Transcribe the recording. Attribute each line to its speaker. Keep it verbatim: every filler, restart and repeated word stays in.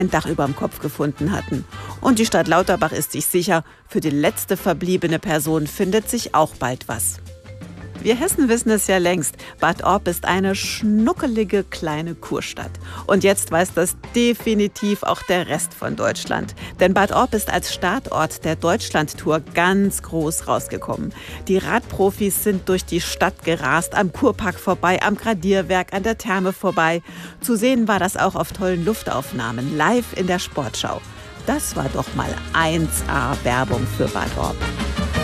Speaker 1: ein Dach überm Kopf gefunden hatten. Und die Stadt Lauterbach ist sich sicher, für die letzte verbliebene Person findet sich auch bald was. Wir Hessen wissen es ja längst, Bad Orb ist eine schnuckelige kleine Kurstadt. Und jetzt weiß das definitiv auch der Rest von Deutschland. Denn Bad Orb ist als Startort der Deutschlandtour ganz groß rausgekommen. Die Radprofis sind durch die Stadt gerast, am Kurpark vorbei, am Gradierwerk, an der Therme vorbei. Zu sehen war das auch auf tollen Luftaufnahmen, live in der Sportschau. Das war doch mal eins A Werbung für Bad Orb.